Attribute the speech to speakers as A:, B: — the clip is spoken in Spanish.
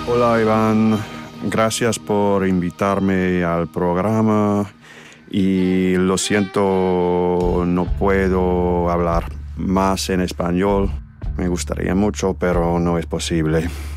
A: Hola Iván, gracias por invitarme al programa y lo siento, no puedo hablar más en español. Me gustaría mucho, pero no es posible.